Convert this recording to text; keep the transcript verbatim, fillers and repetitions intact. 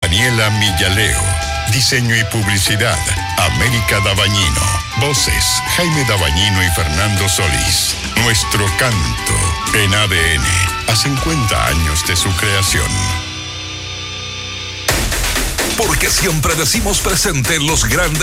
Daniela Millaleo. Diseño y publicidad, América Dabañino. Voces, Jaime Dabañino y Fernando Solís. Nuestro canto, en A D N, a cincuenta años de su creación. Porque siempre decimos presente en los grandes